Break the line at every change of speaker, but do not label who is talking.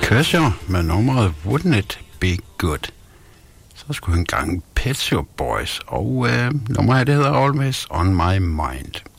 Kershaw med nummeret Wouldn't It Be Good. Så skulle en gang Pet Shop Boys, og nummeret det hedder Always On My Mind.